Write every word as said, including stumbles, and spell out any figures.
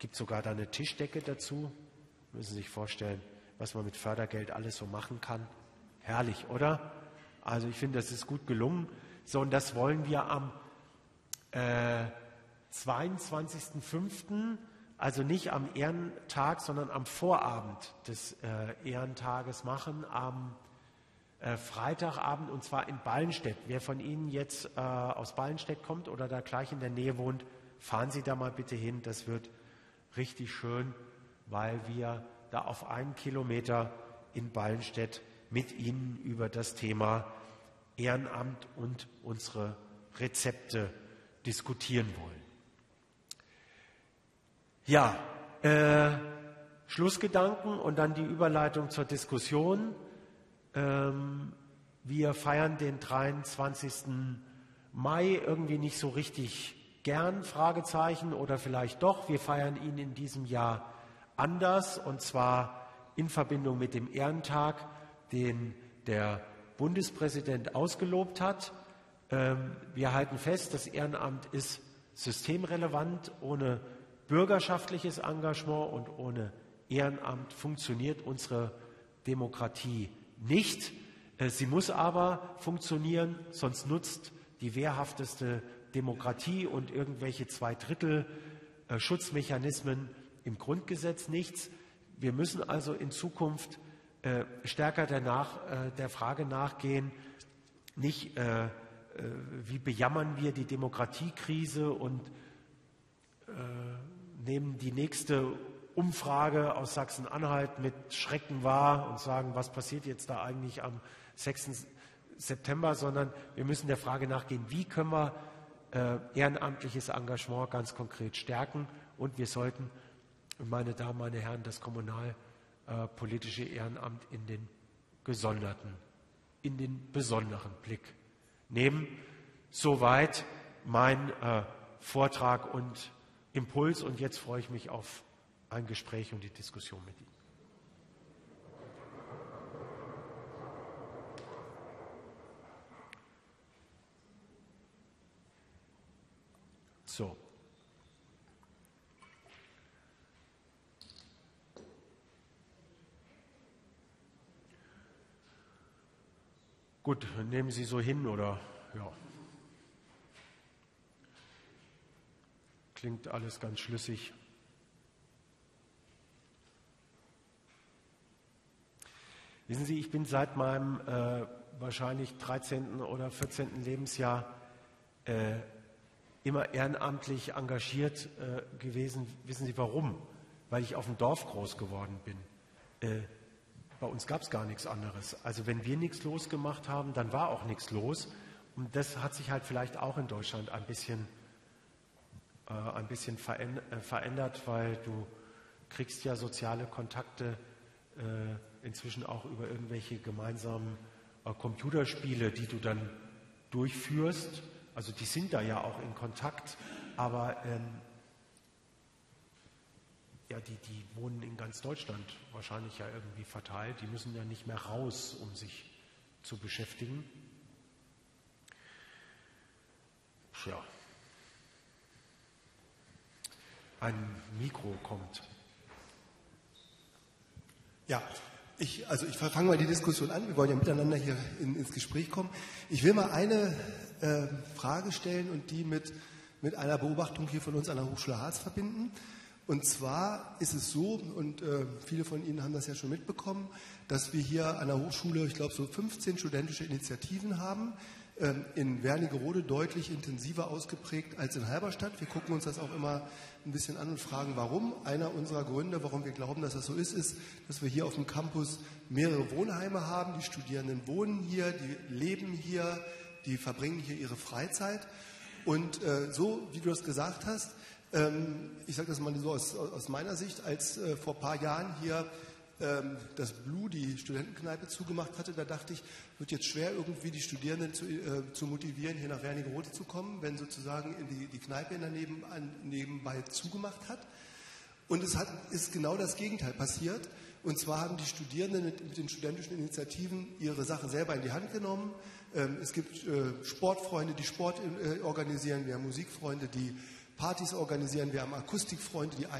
gibt sogar da eine Tischdecke dazu. Müssen Sie sich vorstellen, was man mit Fördergeld alles so machen kann. Herrlich, oder? Also ich finde, das ist gut gelungen. So, und das wollen wir am äh, zweiundzwanzigsten fünften, also nicht am Ehrentag, sondern am Vorabend des äh, Ehrentages machen, am äh, Freitagabend, und zwar in Ballenstedt. Wer von Ihnen jetzt äh, aus Ballenstedt kommt oder da gleich in der Nähe wohnt, fahren Sie da mal bitte hin. Das wird richtig schön, weil wir da auf einen Kilometer in Ballenstedt mit Ihnen über das Thema Ehrenamt und unsere Rezepte diskutieren wollen. Ja, äh, Schlussgedanken und dann die Überleitung zur Diskussion. Ähm, wir feiern den dreiundzwanzigsten Mai irgendwie nicht so richtig gern, Fragezeichen, oder vielleicht doch. Wir feiern ihn in diesem Jahr anders, und zwar in Verbindung mit dem Ehrentag, den der Bundespräsident ausgelobt hat. Ähm, wir halten fest, das Ehrenamt ist systemrelevant. Ohne bürgerschaftliches Engagement und ohne Ehrenamt funktioniert unsere Demokratie nicht. Äh, sie muss aber funktionieren, sonst nutzt die wehrhafteste Demokratie und irgendwelche Zweidrittel-Schutzmechanismen im Grundgesetz nichts. Wir müssen also in Zukunft äh, stärker der, nach, äh, der Frage nachgehen, nicht äh, äh, wie bejammern wir die Demokratiekrise und äh, nehmen die nächste Umfrage aus Sachsen-Anhalt mit Schrecken wahr und sagen, was passiert jetzt da eigentlich am sechsten September, sondern wir müssen der Frage nachgehen, wie können wir äh, ehrenamtliches Engagement ganz konkret stärken, und wir sollten, meine Damen, meine Herren, das kommunalpolitische Ehrenamt in den gesonderten, in den besonderen Blick nehmen. Soweit mein äh, Vortrag und Impuls, und jetzt freue ich mich auf ein Gespräch und die Diskussion mit Ihnen. So. Gut, nehmen Sie so hin, oder ja. Klingt alles ganz schlüssig. Wissen Sie, ich bin seit meinem äh, wahrscheinlich dreizehnten oder vierzehnten Lebensjahr äh, immer ehrenamtlich engagiert äh, gewesen. Wissen Sie warum? Weil ich auf dem Dorf groß geworden bin. Äh, bei uns gab es gar nichts anderes. Also wenn wir nichts losgemacht haben, dann war auch nichts los. Und das hat sich halt vielleicht auch in Deutschland ein bisschen, äh, ein bisschen verändert, weil du kriegst ja soziale Kontakte äh, inzwischen auch über irgendwelche gemeinsamen äh, Computerspiele, die du dann durchführst. Also die sind da ja auch in Kontakt, aber ähm, ja, die, die wohnen in ganz Deutschland wahrscheinlich ja irgendwie verteilt. Die müssen ja nicht mehr raus, um sich zu beschäftigen. Tja. Ein Mikro kommt. Ja, ich, also ich fange mal die Diskussion an. Wir wollen ja miteinander hier in, ins Gespräch kommen. Ich will mal eine äh, Frage stellen und die mit, mit einer Beobachtung hier von uns an der Hochschule Harz verbinden. Und zwar ist es so, und äh, viele von Ihnen haben das ja schon mitbekommen, dass wir hier an der Hochschule, ich glaube, so fünfzehn studentische Initiativen haben, äh, in Wernigerode deutlich intensiver ausgeprägt als in Halberstadt. Wir gucken uns das auch immer ein bisschen an und fragen, warum. Einer unserer Gründe, warum wir glauben, dass das so ist, ist, dass wir hier auf dem Campus mehrere Wohnheime haben. Die Studierenden wohnen hier, die leben hier, die verbringen hier ihre Freizeit. Und äh, so, wie du das gesagt hast, ich sage das mal so aus, aus meiner Sicht, als äh, vor ein paar Jahren hier ähm, das Blue, die Studentenkneipe, zugemacht hatte, da dachte ich, wird jetzt schwer, irgendwie die Studierenden zu, äh, zu motivieren, hier nach Wernigerode zu kommen, wenn sozusagen in die, die Kneipe in der Neben, an, nebenbei zugemacht hat. Und es hat, ist genau das Gegenteil passiert. Und zwar haben die Studierenden mit, mit den studentischen Initiativen ihre Sache selber in die Hand genommen. Ähm, es gibt äh, Sportfreunde, die Sport äh, organisieren, wir haben Musikfreunde, die Partys organisieren, wir haben Akustikfreunde, die